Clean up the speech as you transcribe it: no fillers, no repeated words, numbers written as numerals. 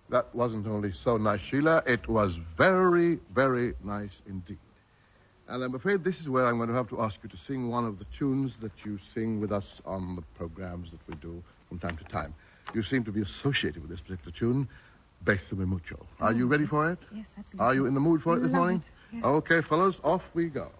That wasn't only so nice, Sheila. It was very, very nice indeed. And I'm afraid this is where I'm going to have to ask you to sing one of the tunes that you sing with us on the programs that we do from time to time. You seem to be associated with this particular tune, Bésame Mucho. Are you ready for it? Yes, absolutely. Are you in the mood for it this morning? Yes. Okay, fellas, off we go.